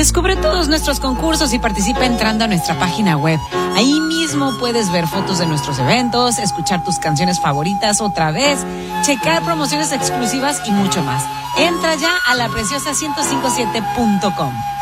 Descubre todos nuestros concursos y participa entrando a nuestra página web. Ahí mismo puedes ver fotos de nuestros eventos, escuchar tus canciones favoritas otra vez, checar promociones exclusivas y mucho más. Entra ya a lapreciosa1057.com.